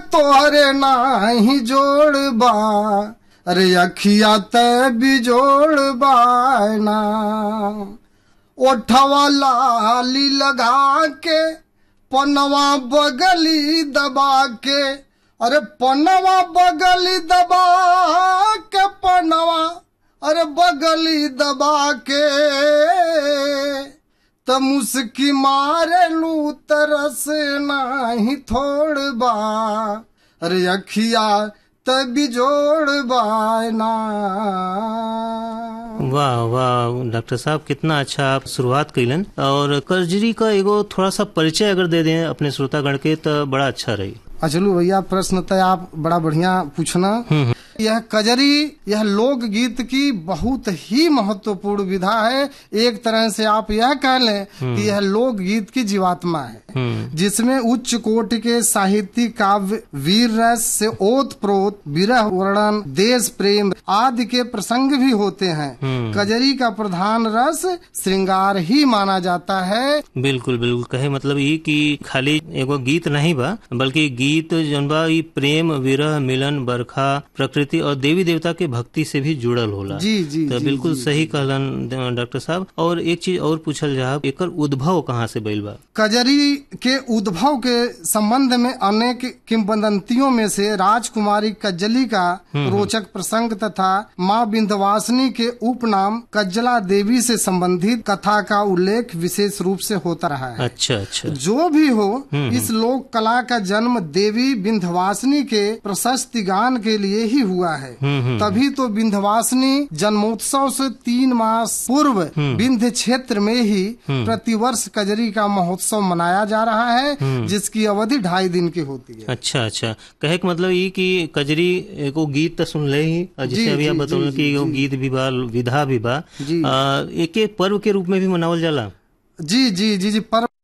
तोहरे नाही जोड़ बा, अरे अखिया ते बिजोड़ बाना। ओठवा लाली लगा के पनवा बगली दबा के, अरे पनवा बगली दबा के पनवा, अरे बगली दबा के त मुस्की मारे लू तरस नाही थोड़ बा, अरे अखिया तभी जोड़ बायना। वाह वाह डॉक्टर साहब, कितना अच्छा आप शुरुआत कैलन। और कजरी का एगो थोड़ा सा परिचय अगर दे दें अपने श्रोतागण के तो बड़ा अच्छा रही। चलो भैया, प्रश्न तो आप बड़ा बढ़िया पूछना। यह कजरी, यह लोकगीत की बहुत ही महत्वपूर्ण विधा है। एक तरह से आप यह कह लें कि यह लोकगीत की जीवात्मा है, जिसमें उच्च कोटि के साहित्यिक काव्य, वीर रस से ओत प्रोत, विरह वर्णन, देश प्रेम आदि के प्रसंग भी होते हैं। कजरी का प्रधान रस श्रृंगार ही माना जाता है। बिल्कुल बिल्कुल, कहे मतलब ये कि खाली एगो गीत नहीं बा, बल्कि गीत जौन बा ई प्रेम, विरह, मिलन, बरखा, प्रकृति और देवी देवता के भक्ति से भी जुड़ल होला। जी जी, तो बिल्कुल सही कहलन डॉक्टर साहब। और एक चीज और पूछल जाए, एकर उद्भव कहाँ से भइल बा? कजरी के उद्भव के संबंध में अनेक किंवदंतियों में से राजकुमारी कज्जली का रोचक प्रसंग तथा माँ विंध्यवासिनी के उपनाम कज्जला देवी से संबंधित कथा का उल्लेख विशेष रूप से होता रहा है। अच्छा अच्छा। जो भी हो, इस लोक कला का जन्म देवी विंध्यवासिनी के प्रशस्ति गान के लिए ही हुआ है। तभी तो विंध्यवासिनी जन्मोत्सव से 3 मास पूर्व विंध्य क्षेत्र में ही प्रतिवर्ष कजरी का महोत्सव मनाया जा रहा है, जिसकी अवधि 2.5 दिन की होती है। अच्छा अच्छा, कहे के मतलब ये कि कजरी एगो गीत तो सुन ले ही, जैसे अभी आप बतौल कि एगो गीत भी बा, विधा भी बा, एक पर्व के रूप में भी मनावल जाला। जी जी जी जी, पर्व